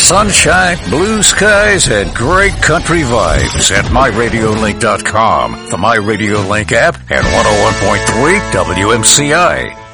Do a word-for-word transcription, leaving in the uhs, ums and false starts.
Sunshine, blue skies, and great country vibes at my radio link dot com, the MyRadioLink app, and one oh one point three W M C I.